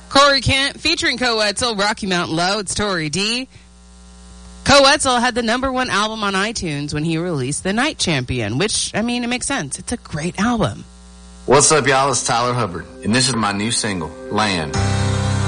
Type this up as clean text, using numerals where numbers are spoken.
Corey Kent featuring Koe Wetzel, Rocky Mountain Low. It's Tori D. Koe Wetzel had the #1 album on iTunes when he released The Night Champion, which, I mean, it makes sense. It's a great album. What's up, y'all? It's Tyler Hubbard, and this is my new single, Land.